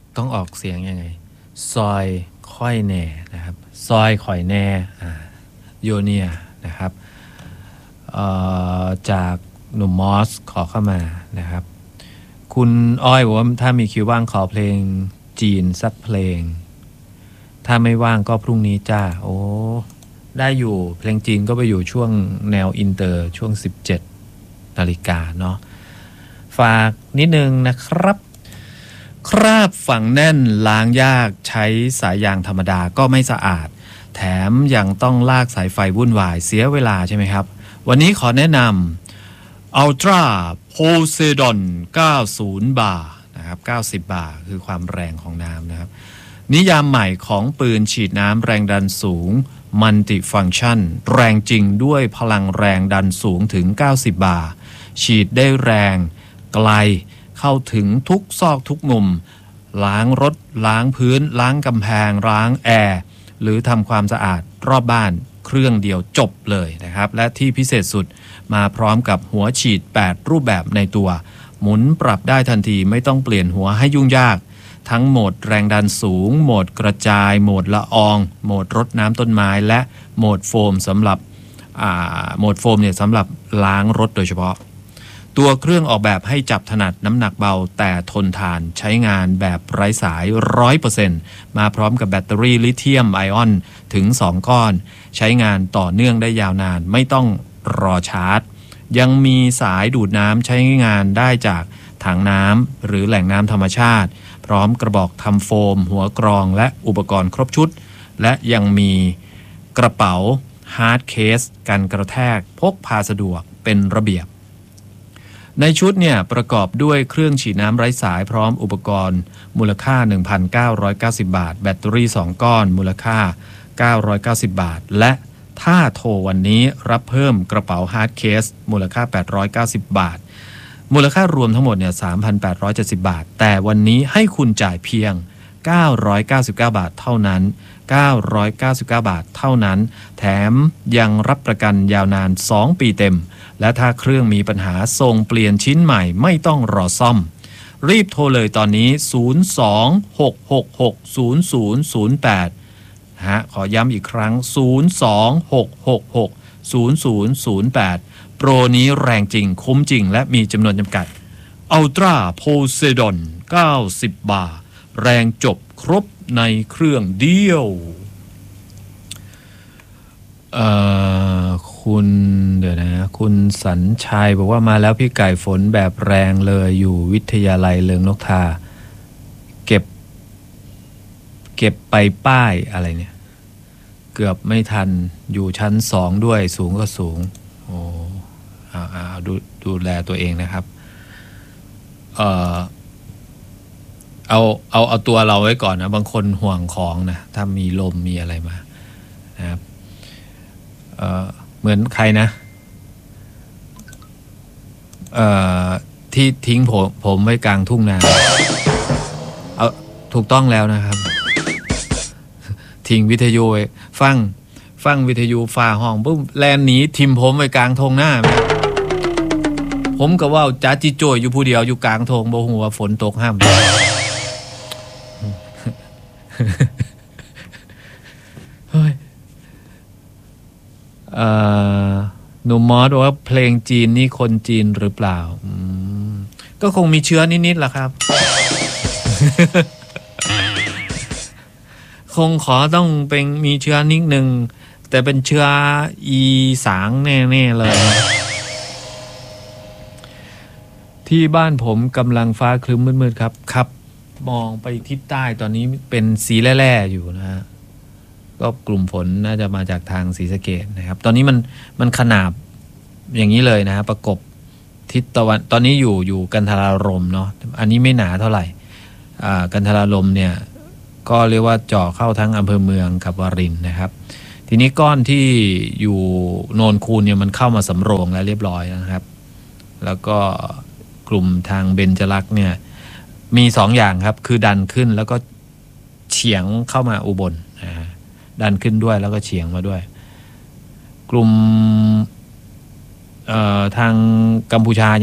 ต้องออกเสียงยังไงซอยค่อยแน่นะครับซอยข่อยแน่โยเนียนะครับจากหนุ่มมอสขอเข้ามานะครับคุณอ้อยบอกว่าถ้ามีคิวว่างขอเพลงจีนสักเพลงถ้าไม่ว่างก็พรุ่งนี้จ้าโอ้ได้อยู่เพลงจีนก็ไปอยู่ช่วงแนวอินเตอร์ช่วง 17 นาฬิกาเนาะฝากนิดนึงนะครับคราบฝังแน่นล้างยากใช้สายยางธรรมดาก็ไม่สะอาดแถมยังต้องลากสายไฟวุ่นวายเสียเวลาใช่ไหมครับวันนี้ขอแนะนำ Ultra Poseidon 90 บาร์นะครับ90 บาร์คือความแรงของน้ำนะครับนิยามใหม่ของปืนฉีดน้ำแรงดันสูง Multifunction แรงจริงด้วยพลังแรงดันสูงถึง90 บาร์ฉีดได้แรงไกลเข้าถึงทุกซอกทุกมุมล้างรถล้างพื้นล้างกำแพงล้างแอร์หรือทำความสะอาดรอบบ้านเครื่องเดียวจบเลยนะครับและที่พิเศษสุดมาพร้อมกับหัวฉีด8รูปแบบในตัวหมุนปรับได้ทันทีไม่ต้องเปลี่ยนหัวให้ยุ่งยากทั้งโหมดแรงดันสูงโหมดกระจายโหมดละอองโหมดรดน้ำต้นไม้และโหมดโฟมสำหรับโหมดโฟมเนี่ยสำหรับล้างรถโดยเฉพาะตัวเครื่องออกแบบให้จับถนัดน้ำหนักเบาแต่ทนทานใช้งานแบบไร้สาย 100% มาพร้อมกับแบตเตอรี่ลิเธียมไอออนถึง2ก้อนใช้งานต่อเนื่องได้ยาวนานไม่ต้องรอชาร์จยังมีสายดูดน้ำใช้งานได้จากถังน้ำหรือแหล่งน้ำธรรมชาติพร้อมกระบอกทำโฟมหัวกรองและอุปกรณ์ครบชุดและยังมีกระเป๋าฮาร์ดเคสกันกระแทกพกพาสะดวกเป็นระเบียบในชุดเนี่ยประกอบด้วยเครื่องฉีดน้ำไร้สายพร้อมอุปกรณ์มูลค่า 1,990 บาทแบตเตอรี่2ก้อนมูลค่า990 บาทและถ้าโทรวันนี้รับเพิ่มกระเป๋าฮาร์ดเคสมูลค่า890 บาทมูลค่ารวมทั้งหมดเนี่ย 3,870 บาทแต่วันนี้ให้คุณจ่ายเพียง999 บาทเท่านั้น999 บาทเท่านั้นแถมยังรับประกันยาวนาน2 ปีเต็มและถ้าเครื่องมีปัญหาส่งเปลี่ยนชิ้นใหม่ไม่ต้องรอซ่อมรีบโทรเลยตอนนี้ 026660008 ขอย้ำอีกครั้ง 026660008 โปรนี้แรงจริงคุ้มจริงและมีจำนวนจำกัด Ultra Poseidon 90 บาร์แรงจบครบในเครื่องเดียวคุณเดี๋ยวนะคุณสัญชัยบอกว่ามาแล้วพี่ไก่ฝนแบบแรงเลยอยู่วิทยาลัยเลิงนกทาเก็บไปป้ายอะไรเนี่ยเกือบไม่ทันอยู่ชั้น2ด้วยสูงก็สูงโอ้ดูแลตัวเองนะครับเอาตัวเราไว้ก่อนนะบางคนห่วงของนะถ้ามีลมมีอะไรมานะครับเหมือนใครนะที่ทิ้งผมไว้กลางทุ่งนาเอาถูกต้องแล้วนะครับทิ้งวิทยุไว้ฟังวิทยุฝ่าห้องปุ๊บแลนหนีทิมผมไว้กลางทงหน้าผมก็ว่าจ้าจิโจยอยู่ผู้เดียวอยู่กลางทงบ่ฮู้ว่าฝนตกห้ามเฮ้ยหนุ่มมอสบอกว่าเพลงจีนนี่คนจีนหรือเปล่าก็คงมีเชื้อนิดๆล่ะครับ คงขอต้องเป็นมีเชื้อนิดนึงแต่เป็นเชื้ออีสางแน่ๆเลยที่บ้านผมกำลังฟ้าครึ้มมืดๆครับมองไปทิศใต้ตอนนี้เป็นสีแร่ๆอยู่นะฮะก็กลุ่มฝนน่าจะมาจากทางศรีสะเกษนะครับตอนนี้มันขนาบอย่างนี้เลยนะฮะประกบทิศตะวันตอนนี้อยู่กันทรารมเนาะอันนี้ไม่หนาเท่าไหร่กันทรารมเนี่ยก็เรียกว่าเจาะเข้าทั้งอำเภอเมืองกับวารินนะครับทีนี้ก้อนที่อยู่โนนคูนเนี่ยมันเข้ามาสำโรงแล้วเรียบร้อยนะครับแล้วก็กลุ่มทางเบญจลักษณ์เนี่ยมี2อย่างครับคือดันขึ้นแล้วก็เฉียงเข้ามาอุบลดันขึ้นด้วยแล้วก็เฉียงมาด้วยกลุ่มทางกัมพูชา